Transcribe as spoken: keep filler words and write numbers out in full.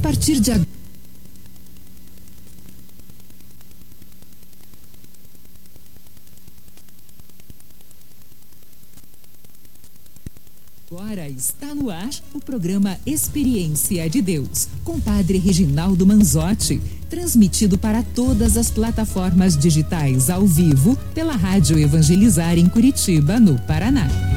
partir de agora. Agora está no ar o programa Experiência de Deus, com Padre Reginaldo Manzotti, transmitido para todas as plataformas digitais ao vivo pela Rádio Evangelizar em Curitiba, no Paraná.